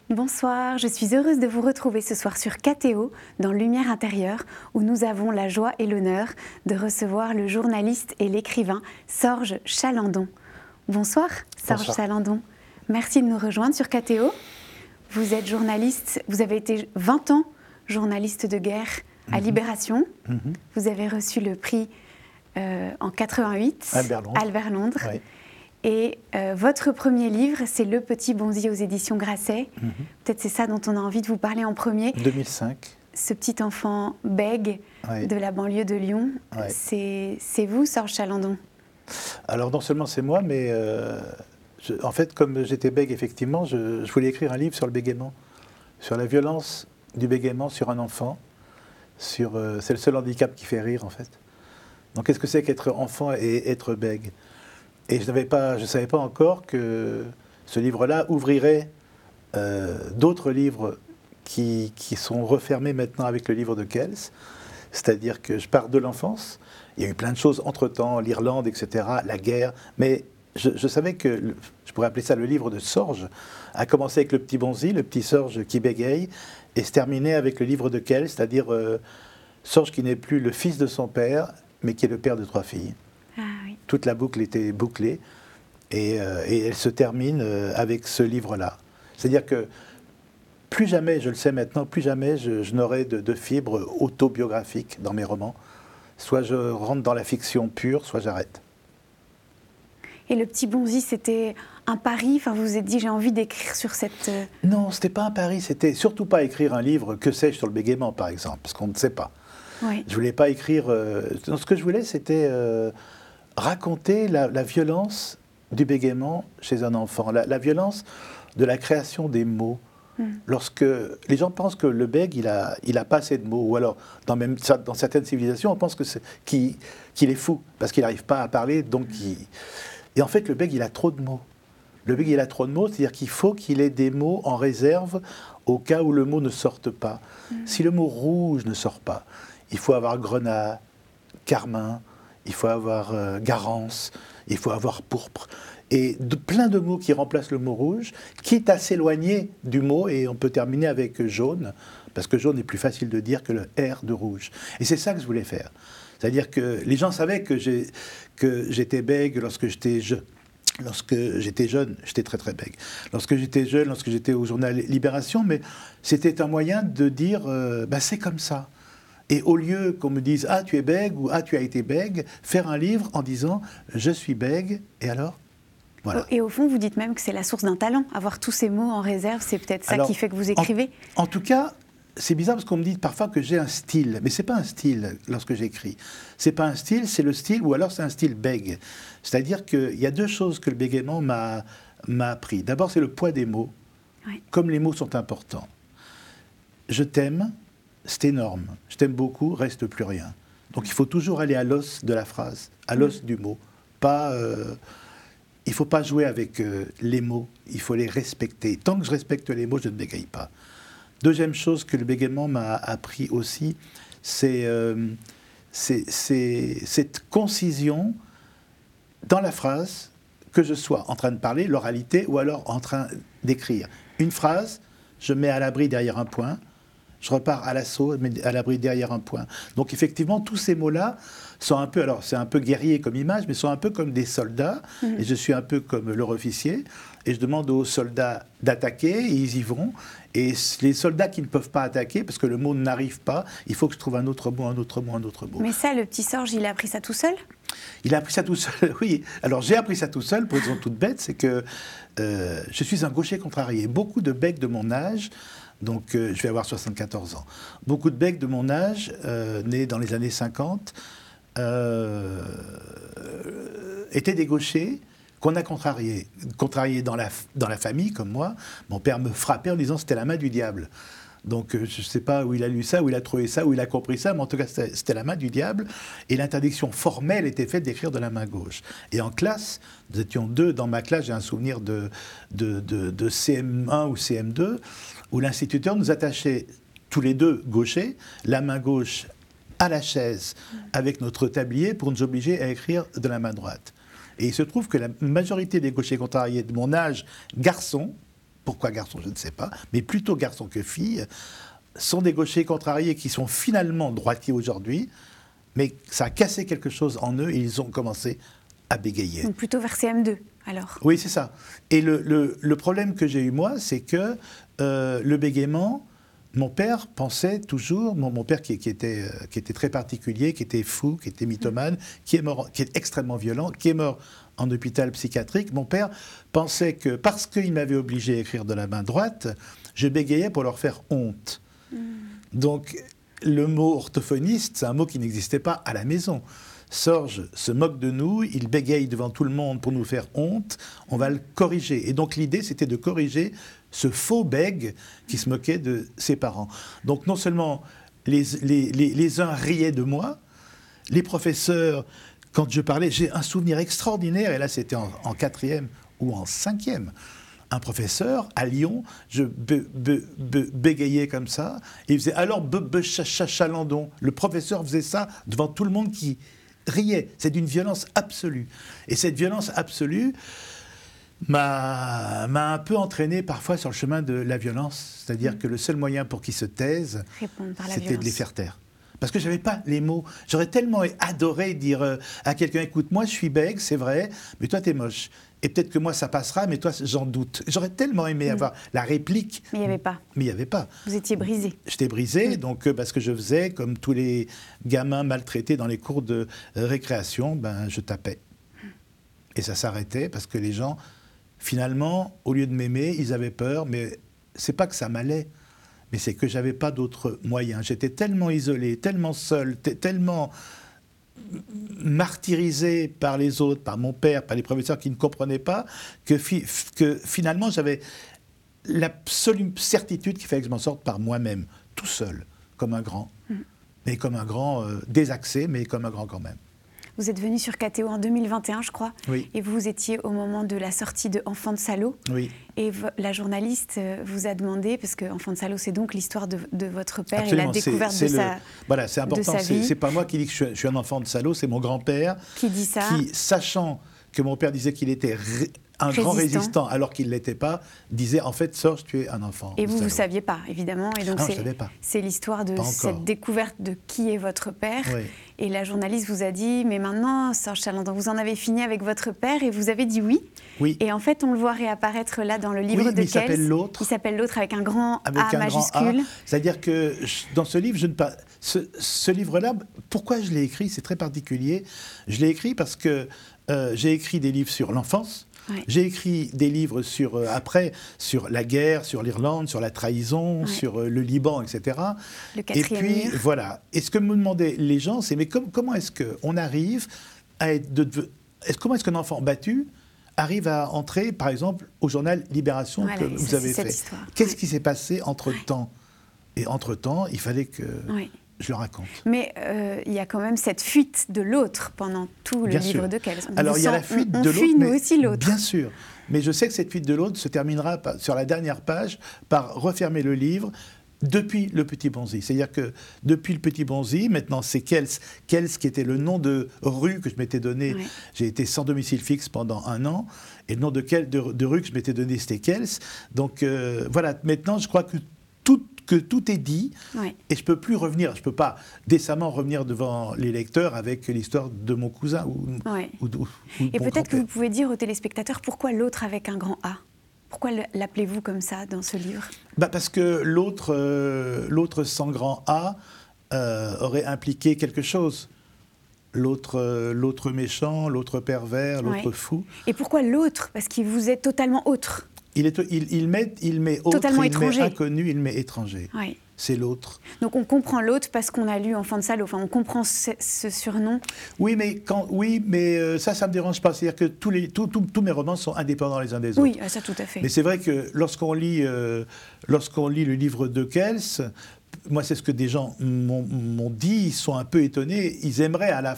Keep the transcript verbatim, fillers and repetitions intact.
Bonsoir, je suis heureuse de vous retrouver ce soir sur K T O, dans Lumière intérieure, où nous avons la joie et l'honneur de recevoir le journaliste et l'écrivain Sorge Chalandon. Bonsoir, Sorge Bonsoir. Chalandon. Merci de nous rejoindre sur K T O. Vous êtes journaliste, vous avez été vingt ans journaliste de guerre à Libération. Mm-hmm. Vous avez reçu le prix euh, en quatre-vingt-huit, Albert Londres. Albert Londres. Oui. Et euh, votre premier livre, c'est Le Petit Bonzi aux éditions Grasset. Mm-hmm. Peut-être c'est ça dont on a envie de vous parler en premier. deux mille cinq. Ce petit enfant bègue Oui. de la banlieue de Lyon, Oui. c'est, c'est vous, Sorge Chalandon? Alors non seulement c'est moi, mais euh, je- en fait, comme j'étais bègue, effectivement, je, je voulais écrire un livre sur le bégaiement, sur la violence du bégaiement sur un enfant. Sur, euh, c'est le seul handicap qui fait rire, en fait. Donc qu'est-ce que c'est qu'être enfant et être bègue? Et je n'avais pas, je ne savais pas encore que ce livre-là ouvrirait euh, d'autres livres qui, qui sont refermés maintenant avec le livre de Kells. C'est-à-dire que je pars de l'enfance. Il y a eu plein de choses entre-temps, l'Irlande, et cetera, la guerre. Mais je, je savais que, le- je pourrais appeler ça le livre de Sorge, a commencé avec le petit Bonzi, le petit Sorge qui bégaye, et se terminait avec le livre de Kells, c'est-à-dire euh, Sorge qui n'est plus le fils de son père, mais qui est le père de trois filles. Ah oui. Toute la boucle était bouclée, et, euh, et elle se termine euh, avec ce livre-là. C'est-à-dire que plus jamais, je le sais maintenant, plus jamais je, je n'aurai de, de fibre autobiographique dans mes romans. Soit je rentre dans la fiction pure, soit j'arrête. Et Le Petit Bonzi, c'était un pari? Enfin, vous vous êtes dit, j'ai envie d'écrire sur cette... euh, Non, c'était pas un pari, c'était surtout pas écrire un livre, que sais-je, sur le bégaiement, par exemple, parce qu'on ne sait pas. Oui. Je voulais pas écrire... euh, non, ce que je voulais, c'était euh, raconter la, la violence du bégaiement chez un enfant, la, la violence de la création des mots. Mm. Lorsque les gens pensent que le bègue, il a, il a pas assez de mots, ou alors dans, même, dans certaines civilisations, on pense que c'est, qu'il, qu'il est fou, parce qu'il n'arrive pas à parler, donc il... Et en fait, le bègue, il a trop de mots. Le bègue, il a trop de mots, c'est-à-dire qu'il faut qu'il ait des mots en réserve au cas où le mot ne sorte pas. Mm. Si le mot rouge ne sort pas, il faut avoir grenat, carmin, il faut avoir euh, garance, il faut avoir pourpre. Et de, plein de mots qui remplacent le mot rouge, quitte à s'éloigner du mot, et on peut terminer avec jaune, parce que jaune est plus facile de dire que le R de rouge. Et c'est ça que je voulais faire. C'est-à-dire que les gens savaient que, j'ai, que j'étais bègue lorsque j'étais jeune. Lorsque j'étais jeune, j'étais très très bègue. Lorsque j'étais jeune, lorsque j'étais au journal Libération, mais c'était un moyen de dire, euh, bah, c'est comme ça. Et au lieu qu'on me dise « Ah, tu es bègue » ou « Ah, tu as été bègue », faire un livre en disant « Je suis bègue » et alors voilà. Et au fond, vous dites même que c'est la source d'un talent. Avoir tous ces mots en réserve, c'est peut-être ça Alors, qui fait que vous écrivez. En, en tout cas, c'est bizarre parce qu'on me dit parfois que j'ai un style, mais c'est pas un style lorsque j'écris. C'est pas un style, c'est le style, ou alors c'est un style bègue. C'est-à-dire qu'il y a deux choses que le bégaiement m'a, m'a appris. D'abord, c'est le poids des mots. Oui. Comme les mots sont importants. Je t'aime, c'est énorme. Je t'aime beaucoup, reste plus rien. Donc il faut toujours aller à l'os de la phrase, à l'os mmh. du mot. Pas, euh, il ne faut pas jouer avec euh, les mots, il faut les respecter. Tant que je respecte les mots, je ne bégaye pas. Deuxième chose que le bégaiement m'a appris aussi, c'est, euh, c'est, c'est cette concision dans la phrase, que je sois en train de parler, l'oralité, ou alors en train d'écrire. Une phrase, je mets à l'abri derrière un point, je repars à l'assaut, mais à l'abri derrière un point. Donc effectivement, tous ces mots-là sont un peu, alors c'est un peu guerrier comme image, mais sont un peu comme des soldats, mmh. et je suis un peu comme leur officier, et je demande aux soldats d'attaquer, et ils y vont, et les soldats qui ne peuvent pas attaquer, parce que le mot n'arrive pas, il faut que je trouve un autre mot, un autre mot, un autre mot. Mais ça, le petit Sorge, il a appris ça tout seul? Il a appris ça tout seul, oui. Alors j'ai appris ça tout seul, pour une raison toute bête, c'est que euh, je suis un gaucher contrarié. Beaucoup de becs de mon âge, donc euh, je vais avoir soixante-quatorze ans, beaucoup de becs de mon âge, euh, nés dans les années cinquante, euh, étaient des gauchers qu'on a contrariés. Contrariés dans la, dans la famille, comme moi. Mon père me frappait en disant que c'était la main du diable. Donc, euh, je ne sais pas où il a lu ça, où il a trouvé ça, où il a compris ça, mais en tout cas, c'était, c'était la main du diable. Et l'interdiction formelle était faite d'écrire de la main gauche. Et en classe, nous étions deux dans ma classe, j'ai un souvenir de, de, de, de C M un ou C M deux, où l'instituteur nous attachait tous les deux gauchers, la main gauche à la chaise avec notre tablier pour nous obliger à écrire de la main droite. Et il se trouve que la majorité des gauchers contrariés de mon âge, garçons, pourquoi garçon, je ne sais pas, mais plutôt garçon que fille, sont des gauchers contrariés qui sont finalement droitiers aujourd'hui, mais ça a cassé quelque chose en eux et ils ont commencé à bégayer. Donc plutôt vers C M deux, alors. Oui, c'est ça. Et le, le, le problème que j'ai eu, moi, c'est que euh, le bégaiement, mon père pensait toujours, mon, mon père qui, qui, était, euh, qui était très particulier, qui était fou, qui était mythomane, qui est mort, qui est extrêmement violent, qui est mort en hôpital psychiatrique, mon père pensait que parce qu'il m'avait obligé à écrire de la main droite, je bégayais pour leur faire honte. Mmh. Donc, le mot orthophoniste, c'est un mot qui n'existait pas à la maison. Sorge se moque de nous, il bégaye devant tout le monde pour nous faire honte, on va le corriger. Et donc l'idée, c'était de corriger ce faux bègue qui se moquait de ses parents. Donc non seulement les, les, les, les uns riaient de moi, les professeurs, quand je parlais, j'ai un souvenir extraordinaire, et là c'était en, en quatrième ou en cinquième. Un professeur à Lyon, je be, be, be, bégayais comme ça, et il faisait alors be, be, chalandon. Le professeur faisait ça devant tout le monde qui riait. C'est d'une violence absolue. Et cette violence absolue m'a, m'a un peu entraîné parfois sur le chemin de la violence. C'est-à-dire mmh. que le seul moyen pour qu'ils se taisent, c'était de les faire taire. Parce que je n'avais pas les mots. J'aurais tellement adoré dire euh, à quelqu'un, écoute, moi je suis bègue, c'est vrai, mais toi t'es moche. Et peut-être que moi ça passera, mais toi j'en doute. J'aurais tellement aimé mmh. avoir la réplique. Mais il n'y avait pas. Mais il n'y avait pas. Vous étiez brisé. J'étais brisé, mmh. donc euh, parce que je faisais, comme tous les gamins maltraités dans les cours de euh, récréation, ben, je tapais. Mmh. Et ça s'arrêtait parce que les gens, finalement, au lieu de m'aimer, ils avaient peur, mais c'est pas que ça m'allait. Mais c'est que j'avais pas d'autres moyens. J'étais tellement isolé, tellement seul, t- tellement martyrisé par les autres, par mon père, par les professeurs qui ne comprenaient pas, que, fi- que finalement j'avais l'absolue certitude qu'il fallait que je m'en sorte par moi-même, tout seul, comme un grand. Mmh. Mais comme un grand euh, désaxé, mais comme un grand quand même. Vous êtes venu sur K T O en deux mille vingt et un, je crois. Oui. Et vous étiez au moment de la sortie de Enfants de salaud. Oui. Et v- la journaliste vous a demandé, parce que Enfants de salaud, c'est donc l'histoire de, de votre père. Absolument. Et la découverte c'est, c'est de, le, sa, voilà, c'est important. de sa c'est, vie. C'est pas moi qui dis que je suis, je suis un enfant de salaud, c'est mon grand-père qui dit ça. Qui, sachant que mon père disait qu'il était ré, un résistant. grand résistant alors qu'il ne l'était pas, disait en fait, Sorge, tu es un enfant. Et vous, vous ne saviez pas, évidemment. Et donc ah non, c'est, je savais pas. C'est l'histoire de cette découverte de qui est votre père. Oui. Et la journaliste vous a dit, mais maintenant, Sorge Chalandon, vous en avez fini avec votre père, et vous avez dit oui. Oui. Et en fait, on le voit réapparaître là dans le livre oui, de mais Kels. Il s'appelle l'autre. Il s'appelle l'autre avec un grand avec A un majuscule. Grand A. C'est-à-dire que dans ce livre, je ne pas. Ce, ce livre-là, pourquoi je l'ai écrit, c'est très particulier. Je l'ai écrit parce que euh, j'ai écrit des livres sur l'enfance. Ouais. J'ai écrit des livres sur, euh, après sur la guerre, sur l'Irlande, sur la trahison, ouais. sur euh, le Liban, et cetera. Le quatrième Et puis, mur. voilà. Et ce que me demandaient les gens, c'est mais com- comment est-ce qu'on arrive à être... De, de, est-ce, comment est-ce qu'un enfant battu arrive à entrer, par exemple, au journal Libération voilà, que vous ça, avez fait histoire. Qu'est-ce ouais. qui s'est passé entre-temps ouais. Et entre-temps, il fallait que... Ouais. Je le raconte. Mais euh, il y a quand même cette fuite de l'autre pendant tout le bien livre sûr. de Kels. On Alors il y a la fuite on, de on l'autre, fuit mais nous aussi l'autre. Bien sûr. Mais je sais que cette fuite de l'autre se terminera par, sur la dernière page par refermer le livre depuis le Petit Bonzi. C'est-à-dire que depuis le Petit Bonzi, maintenant c'est Kels, Kels qui était le nom de rue que je m'étais donné. Ouais. J'ai été sans domicile fixe pendant un an, et le nom de, quel, de, de rue que je m'étais donné, c'était Kels. Donc euh, voilà, maintenant je crois que tout que tout est dit, ouais. et je ne peux plus revenir, je ne peux pas décemment revenir devant les lecteurs avec l'histoire de mon cousin ou, ouais. ou, ou, ou Et mon peut-être que vous pouvez dire aux téléspectateurs pourquoi l'autre avec un grand A ? Pourquoi l'appelez-vous comme ça dans ce livre ? Bah parce que l'autre, euh, l'autre sans grand A euh, aurait impliqué quelque chose. L'autre, euh, l'autre méchant, l'autre pervers, l'autre ouais. fou. Et pourquoi l'autre ? Parce qu'il vous est totalement autre. Il, est, il, il, met, il met autre, Totalement il étranger. met inconnu, il met étranger. Oui. C'est l'autre. Donc on comprend l'autre parce qu'on a lu Enfants de salaud. Enfin, on comprend ce, ce surnom. Oui, mais, quand, oui, mais euh, ça, ça ne me dérange pas. C'est-à-dire que tous, les, tous, tous, tous mes romans sont indépendants les uns des autres. Oui, ça tout à fait. Mais c'est vrai que lorsqu'on lit, euh, lorsqu'on lit le livre de Kels, moi c'est ce que des gens m'ont, m'ont dit, ils sont un peu étonnés. Ils aimeraient à la